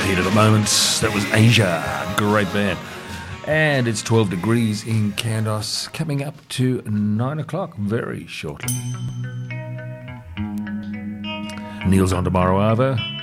heat at the moment. That was Asia. Great band. And it's 12 degrees in Kandos, coming up to 9 o'clock very shortly. Neil's on tomorrow, Ava.